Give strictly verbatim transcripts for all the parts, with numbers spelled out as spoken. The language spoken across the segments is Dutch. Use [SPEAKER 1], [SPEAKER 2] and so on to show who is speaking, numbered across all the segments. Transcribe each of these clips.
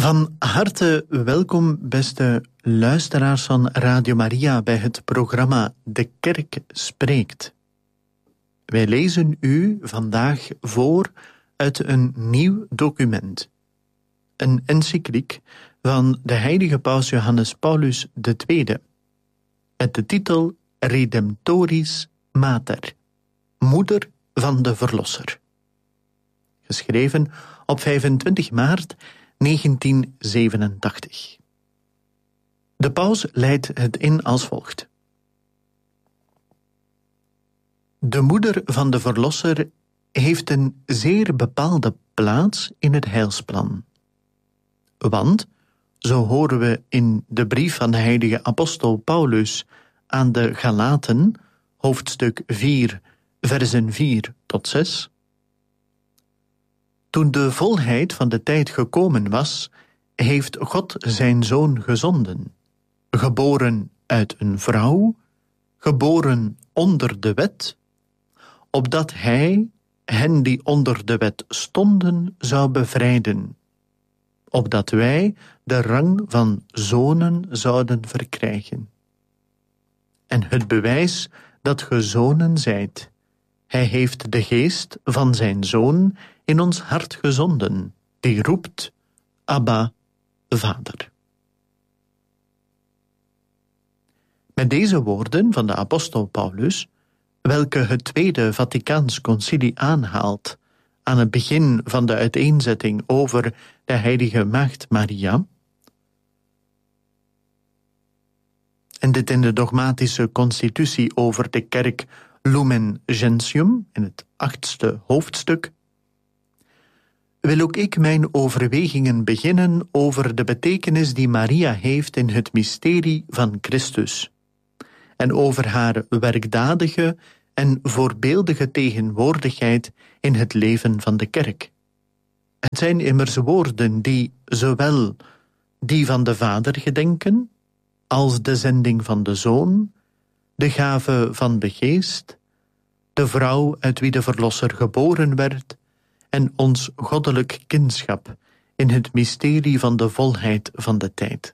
[SPEAKER 1] Van harte welkom, beste luisteraars van Radio Maria, bij het programma De Kerk Spreekt. Wij lezen u vandaag voor uit een nieuw document. Een encycliek van de heilige paus Johannes Paulus de Tweede, met de titel Redemptoris Mater, Moeder van de Verlosser. Geschreven op vijfentwintig maart negentien zevenentachtig. De paus leidt het in als volgt. De moeder van de Verlosser heeft een zeer bepaalde plaats in het heilsplan. Want, zo horen we in de brief van de heilige apostel Paulus aan de Galaten, hoofdstuk vier, versen vier tot zes... Toen de volheid van de tijd gekomen was, heeft God zijn zoon gezonden, geboren uit een vrouw, geboren onder de wet, opdat hij hen die onder de wet stonden zou bevrijden, opdat wij de rang van zonen zouden verkrijgen. En het bewijs dat ge zonen zijt, hij heeft de geest van zijn zoon in ons hart gezonden, die roept, Abba, Vader. Met deze woorden van de apostel Paulus, welke het Tweede Vaticaans Concilie aanhaalt aan het begin van de uiteenzetting over de heilige Maagd Maria, en dit in de dogmatische constitutie over de kerk Lumen Gentium, in het achtste hoofdstuk, wil ook ik mijn overwegingen beginnen over de betekenis die Maria heeft in het mysterie van Christus en over haar werkdadige en voorbeeldige tegenwoordigheid in het leven van de kerk. Het zijn immers woorden die zowel die van de Vader gedenken, als de zending van de Zoon, de gave van de Geest, de vrouw uit wie de Verlosser geboren werd, en ons goddelijk kindschap in het mysterie van de volheid van de tijd.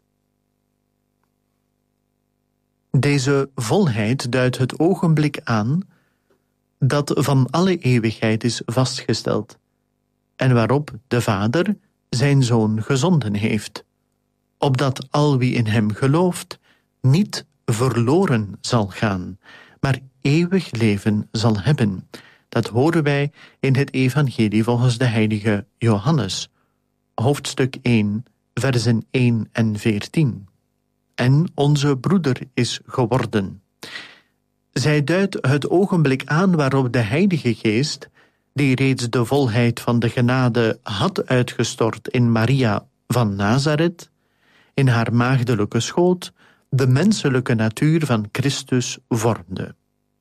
[SPEAKER 1] Deze volheid duidt het ogenblik aan dat van alle eeuwigheid is vastgesteld en waarop de Vader zijn Zoon gezonden heeft, opdat al wie in hem gelooft niet verloren zal gaan, maar eeuwig leven zal hebben. Dat horen wij in het evangelie volgens de heilige Johannes, hoofdstuk één, versen één en veertien. En onze broeder is geworden. Zij duidt het ogenblik aan waarop de Heilige Geest, die reeds de volheid van de genade had uitgestort in Maria van Nazareth, in haar maagdelijke schoot, de menselijke natuur van Christus vormde.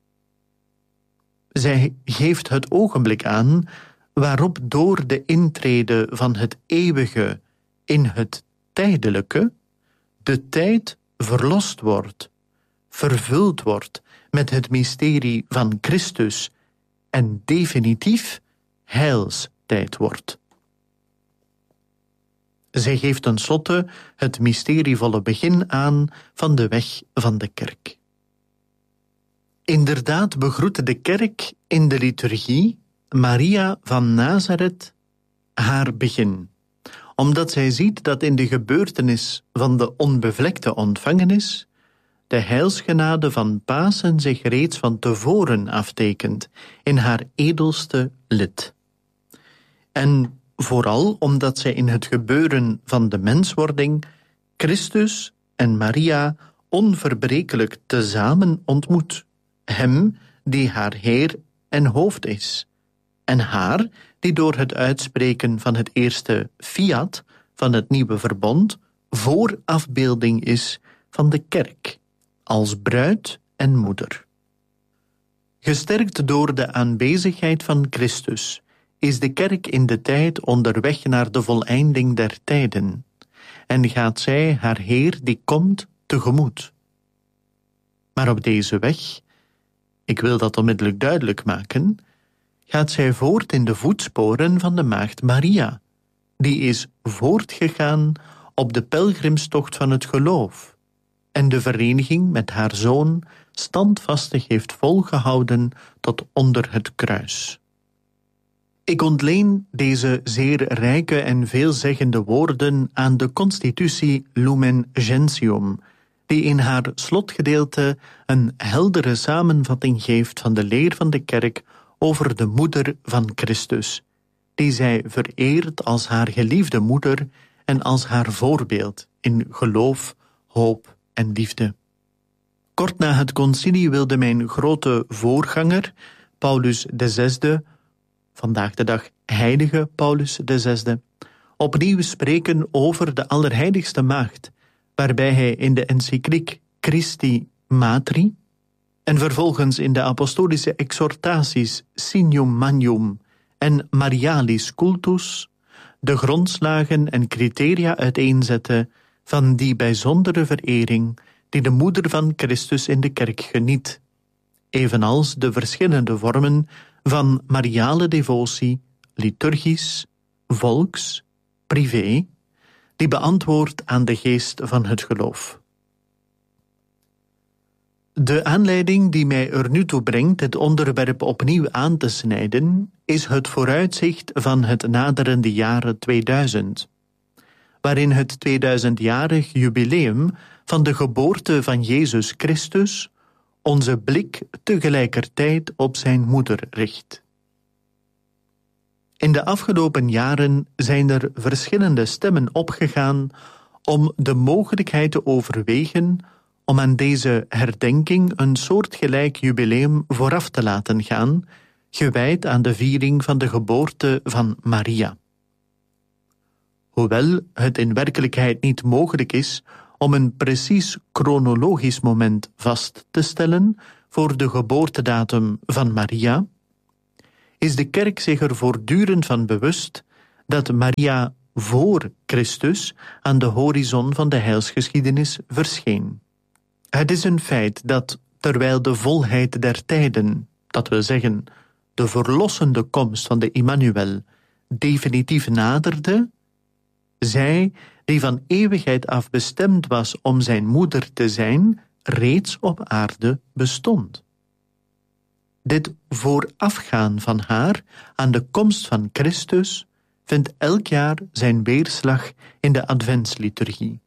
[SPEAKER 1] Zij geeft het ogenblik aan waarop door de intrede van het eeuwige in het tijdelijke de tijd verlost wordt, vervuld wordt met het mysterie van Christus en definitief heilstijd wordt. Zij geeft tenslotte het mysterievolle begin aan van de weg van de kerk. Inderdaad begroette de kerk in de liturgie Maria van Nazareth haar begin, omdat zij ziet dat in de gebeurtenis van de onbevlekte ontvangenis de heilsgenade van Pasen zich reeds van tevoren aftekent in haar edelste lid. En vooral omdat zij in het gebeuren van de menswording Christus en Maria onverbrekelijk tezamen ontmoet, hem die haar Heer en hoofd is, en haar die door het uitspreken van het eerste fiat van het nieuwe verbond voorafbeelding is van de kerk, als bruid en moeder. Gesterkt door de aanwezigheid van Christus is de kerk in de tijd onderweg naar de voleinding der tijden en gaat zij haar Heer die komt tegemoet. Maar op deze weg, ik wil dat onmiddellijk duidelijk maken, gaat zij voort in de voetsporen van de maagd Maria, die is voortgegaan op de pelgrimstocht van het geloof en de vereniging met haar zoon standvastig heeft volgehouden tot onder het kruis. Ik ontleen deze zeer rijke en veelzeggende woorden aan de Constitutie Lumen Gentium, die in haar slotgedeelte een heldere samenvatting geeft van de leer van de kerk over de moeder van Christus, die zij vereert als haar geliefde moeder en als haar voorbeeld in geloof, hoop en liefde. Kort na het concilie wilde mijn grote voorganger, Paulus de Zesde, vandaag de dag heilige Paulus de Zesde, opnieuw spreken over de Allerheiligste Maagd, waarbij hij in de encycliek Christi Matri en vervolgens in de apostolische exhortaties Signum Magnum en Marialis Cultus de grondslagen en criteria uiteenzette van die bijzondere verering die de moeder van Christus in de kerk geniet, evenals de verschillende vormen van mariale devotie, liturgisch, volks, privé, die beantwoordt aan de geest van het geloof. De aanleiding die mij er nu toe brengt het onderwerp opnieuw aan te snijden, is het vooruitzicht van het naderende jaren tweeduizend, waarin het tweeduizendjarig jubileum van de geboorte van Jezus Christus onze blik tegelijkertijd op zijn moeder richt. In de afgelopen jaren zijn er verschillende stemmen opgegaan om de mogelijkheid te overwegen om aan deze herdenking een soortgelijk jubileum vooraf te laten gaan, gewijd aan de viering van de geboorte van Maria. Hoewel het in werkelijkheid niet mogelijk is om een precies chronologisch moment vast te stellen voor de geboortedatum van Maria, is de kerk zich er voortdurend van bewust dat Maria voor Christus aan de horizon van de heilsgeschiedenis verscheen. Het is een feit dat, terwijl de volheid der tijden, dat wil zeggen, de verlossende komst van de Immanuel, definitief naderde, zij, die van eeuwigheid af bestemd was om zijn moeder te zijn, reeds op aarde bestond. Dit voorafgaan van haar aan de komst van Christus vindt elk jaar zijn weerslag in de adventsliturgie.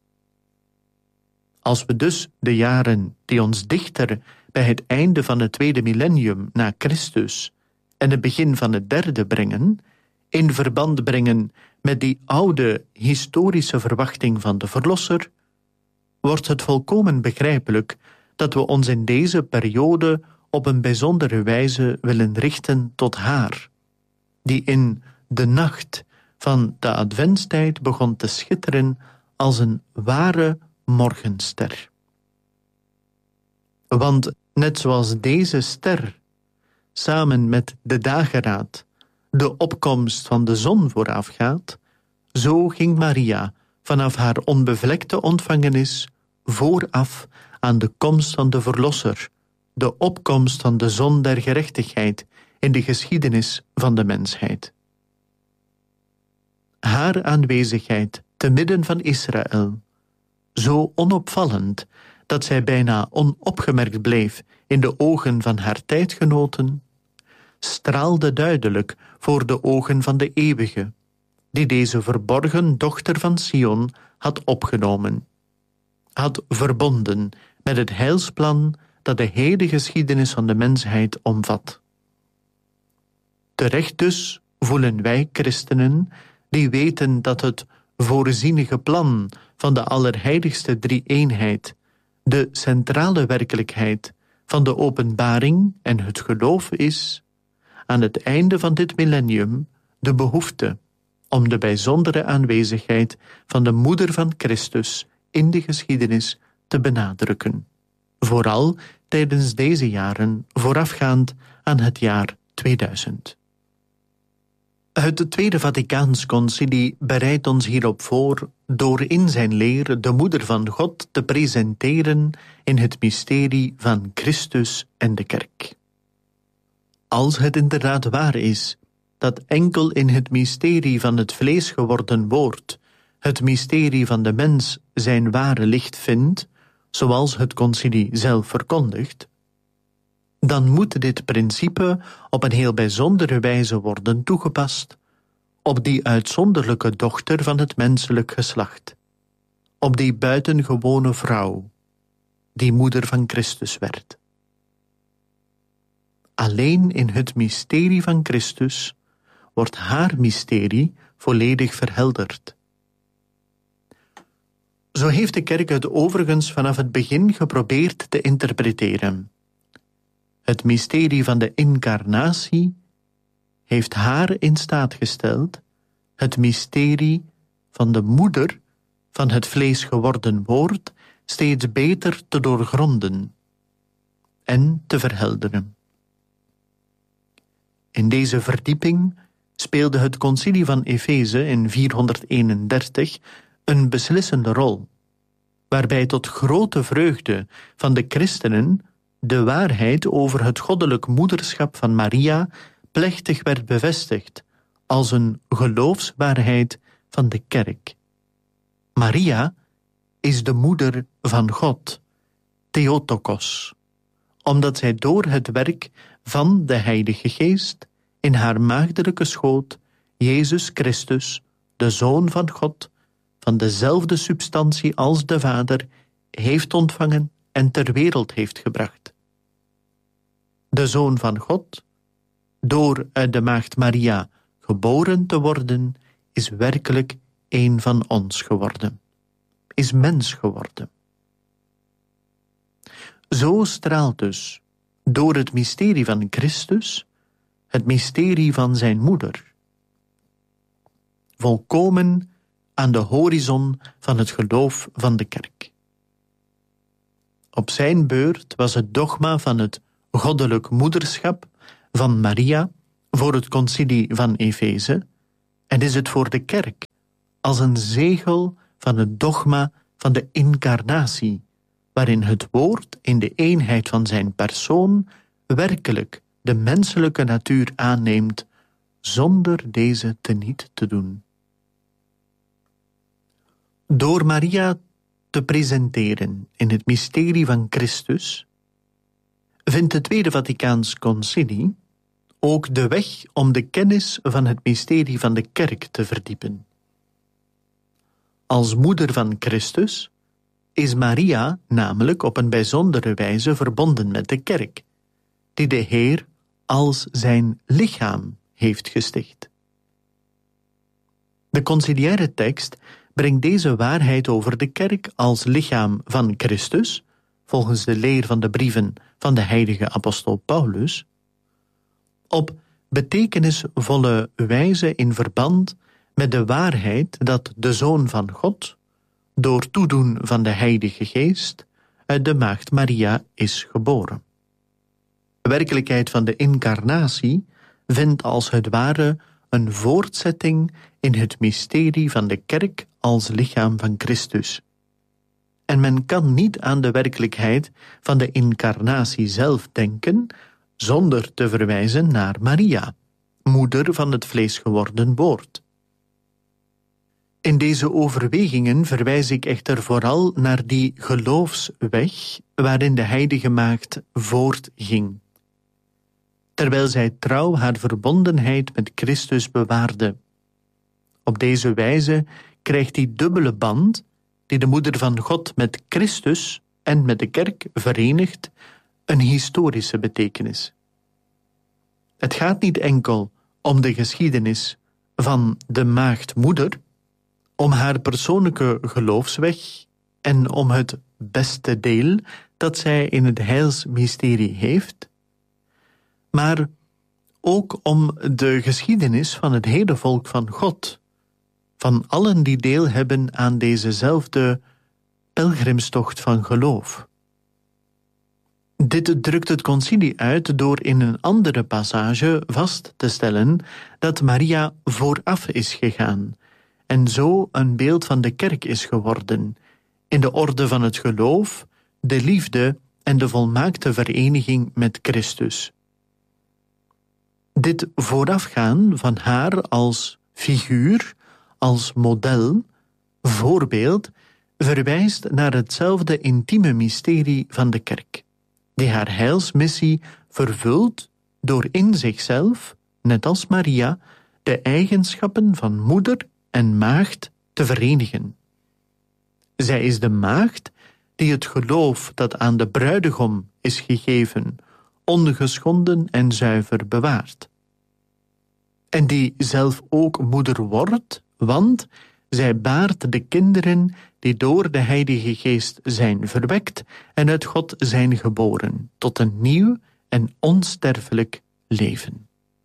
[SPEAKER 1] Als we dus de jaren die ons dichter bij het einde van het tweede millennium na Christus en het begin van het derde brengen, in verband brengen met die oude historische verwachting van de Verlosser, wordt het volkomen begrijpelijk dat we ons in deze periode op een bijzondere wijze willen richten tot haar, die in de nacht van de adventstijd begon te schitteren als een ware morgenster. Want net zoals deze ster samen met de dageraad de opkomst van de zon voorafgaat, zo ging Maria vanaf haar onbevlekte ontvangenis vooraf aan de komst van de Verlosser, de opkomst van de zon der gerechtigheid in de geschiedenis van de mensheid. Haar aanwezigheid te midden van Israël, zo onopvallend dat zij bijna onopgemerkt bleef in de ogen van haar tijdgenoten, straalde duidelijk voor de ogen van de Eeuwige, die deze verborgen dochter van Sion had opgenomen, had verbonden met het heilsplan dat de hele geschiedenis van de mensheid omvat. Terecht dus voelen wij christenen, die weten dat het voorzienige plan van de Allerheiligste Drie-eenheid de centrale werkelijkheid van de openbaring en het geloof is, aan het einde van dit millennium de behoefte om de bijzondere aanwezigheid van de moeder van Christus in de geschiedenis te benadrukken. Vooral tijdens deze jaren voorafgaand aan het jaar tweeduizend. Het Tweede Vaticaans Concilie bereidt ons hierop voor door in zijn leer de moeder van God te presenteren in het mysterie van Christus en de kerk. Als het inderdaad waar is dat enkel in het mysterie van het vlees geworden woord, het mysterie van de mens zijn ware licht vindt, zoals het concilie zelf verkondigt, dan moet dit principe op een heel bijzondere wijze worden toegepast op die uitzonderlijke dochter van het menselijk geslacht, op die buitengewone vrouw, die moeder van Christus werd. Alleen in het mysterie van Christus wordt haar mysterie volledig verhelderd. Zo heeft de kerk het overigens vanaf het begin geprobeerd te interpreteren. Het mysterie van de incarnatie heeft haar in staat gesteld het mysterie van de moeder van het vlees geworden woord steeds beter te doorgronden en te verhelderen. In deze verdieping speelde het concilie van Efeze in vierhonderdeenendertig een beslissende rol, waarbij tot grote vreugde van de christenen de waarheid over het goddelijk moederschap van Maria plechtig werd bevestigd als een geloofswaarheid van de kerk. Maria is de moeder van God, Theotokos, omdat zij door het werk van de Heilige Geest in haar maagdelijke schoot Jezus Christus, de Zoon van God, van dezelfde substantie als de Vader, heeft ontvangen en ter wereld heeft gebracht. De Zoon van God, door uit de maagd Maria geboren te worden, is werkelijk een van ons geworden, is mens geworden. Zo straalt dus door het mysterie van Christus het mysterie van zijn moeder, volkomen aan de horizon van het geloof van de kerk. Op zijn beurt was het dogma van het goddelijk moederschap van Maria voor het concilie van Efeze en is het voor de kerk als een zegel van het dogma van de incarnatie, waarin het woord in de eenheid van zijn persoon werkelijk de menselijke natuur aanneemt, zonder deze teniet te doen. Door Maria te presenteren in het mysterie van Christus, vindt het Tweede Vaticaans Concilie ook de weg om de kennis van het mysterie van de kerk te verdiepen. Als moeder van Christus is Maria namelijk op een bijzondere wijze verbonden met de kerk, die de Heer als zijn lichaam heeft gesticht. De conciliaire tekst brengt deze waarheid over de kerk als lichaam van Christus, volgens de leer van de brieven van de heilige apostel Paulus, op betekenisvolle wijze in verband met de waarheid dat de Zoon van God, door toedoen van de Heilige Geest, uit de maagd Maria is geboren. De werkelijkheid van de incarnatie vindt als het ware een voortzetting in het mysterie van de kerk als lichaam van Christus. En men kan niet aan de werkelijkheid van de incarnatie zelf denken zonder te verwijzen naar Maria, moeder van het vlees geworden woord. In deze overwegingen verwijs ik echter vooral naar die geloofsweg waarin de heilige maagd voortging, terwijl zij trouw haar verbondenheid met Christus bewaarde. Op deze wijze krijgt die dubbele band, die de moeder van God met Christus en met de kerk verenigt, een historische betekenis. Het gaat niet enkel om de geschiedenis van de maagd-moeder, om haar persoonlijke geloofsweg en om het beste deel dat zij in het heilsmysterie heeft, maar ook om de geschiedenis van het hele volk van God, van allen die deel hebben aan dezezelfde pelgrimstocht van geloof. Dit drukt het concilie uit door in een andere passage vast te stellen dat Maria vooraf is gegaan en zo een beeld van de kerk is geworden, in de orde van het geloof, de liefde en de volmaakte vereniging met Christus. Dit voorafgaan van haar als figuur, als model, voorbeeld, verwijst naar hetzelfde intieme mysterie van de kerk, die haar heilsmissie vervult door in zichzelf, net als Maria, de eigenschappen van moeder en maagd te verenigen. Zij is de maagd die het geloof dat aan de bruidegom is gegeven, ongeschonden en zuiver bewaart. En die zelf ook moeder wordt, want zij baart de kinderen die door de Heilige Geest zijn verwekt en uit God zijn geboren, tot een nieuw en onsterfelijk leven.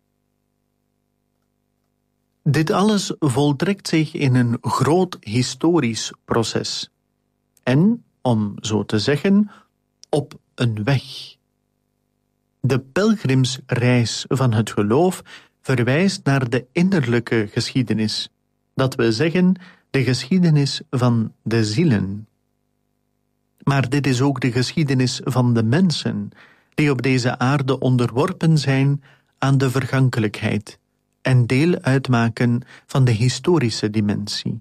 [SPEAKER 1] Dit alles voltrekt zich in een groot historisch proces. En, om zo te zeggen, op een weg. De pelgrimsreis van het geloof verwijst naar de innerlijke geschiedenis, dat wil zeggen de geschiedenis van de zielen. Maar dit is ook de geschiedenis van de mensen, die op deze aarde onderworpen zijn aan de vergankelijkheid en deel uitmaken van de historische dimensie.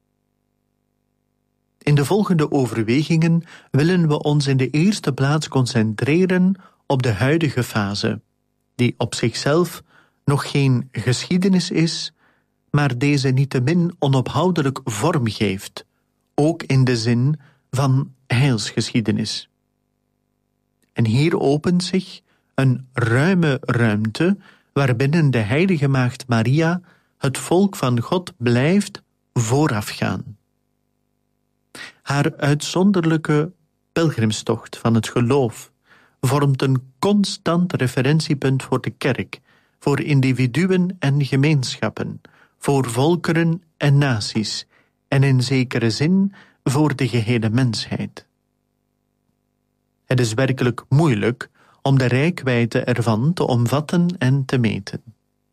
[SPEAKER 1] In de volgende overwegingen willen we ons in de eerste plaats concentreren op de huidige fase, die op zichzelf nog geen geschiedenis is, maar deze niettemin onophoudelijk vorm geeft, ook in de zin van heilsgeschiedenis. En hier opent zich een ruime ruimte waarbinnen de heilige maagd Maria het volk van God blijft voorafgaan. Haar uitzonderlijke pelgrimstocht van het geloof vormt een constant referentiepunt voor de kerk, voor individuen en gemeenschappen, voor volkeren en naties en in zekere zin voor de gehele mensheid. Het is werkelijk moeilijk om de reikwijdte ervan te omvatten en te meten.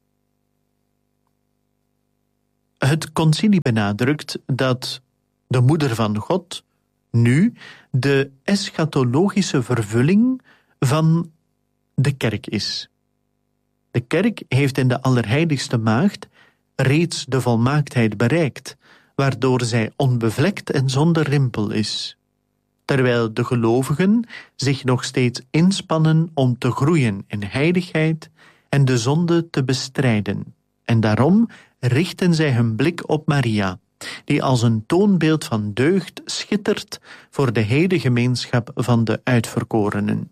[SPEAKER 1] Het concilie benadrukt dat de moeder van God nu de eschatologische vervulling van de kerk is. De kerk heeft in de Allerheiligste Maagd reeds de volmaaktheid bereikt, waardoor zij onbevlekt en zonder rimpel is, terwijl de gelovigen zich nog steeds inspannen om te groeien in heiligheid en de zonde te bestrijden. En daarom richten zij hun blik op Maria, die als een toonbeeld van deugd schittert voor de hele gemeenschap van de uitverkorenen.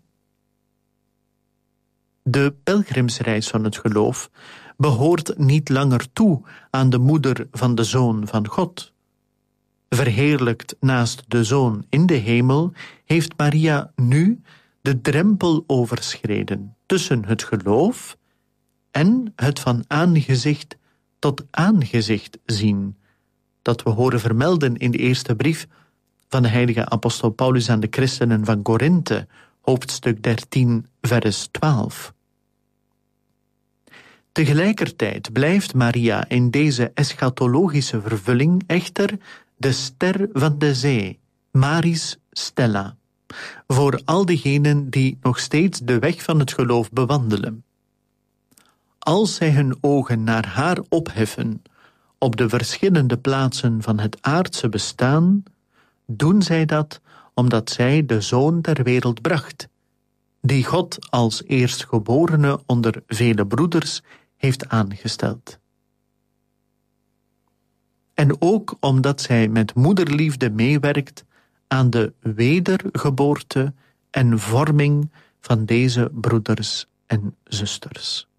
[SPEAKER 1] De pelgrimsreis van het geloof behoort niet langer toe aan de moeder van de Zoon van God. Verheerlijkt naast de Zoon in de hemel, heeft Maria nu de drempel overschreden tussen het geloof en het van aangezicht tot aangezicht zien, dat we horen vermelden in de eerste brief van de heilige apostel Paulus aan de christenen van Korinthe, hoofdstuk dertien, vers twaalf. Tegelijkertijd blijft Maria in deze eschatologische vervulling echter de ster van de zee, Maris Stella, voor al diegenen die nog steeds de weg van het geloof bewandelen. Als zij hun ogen naar haar opheffen op de verschillende plaatsen van het aardse bestaan, doen zij dat omdat zij de Zoon ter wereld bracht, die God als eerstgeborene onder vele broeders heeft aangesteld. En ook omdat zij met moederliefde meewerkt aan de wedergeboorte en vorming van deze broeders en zusters.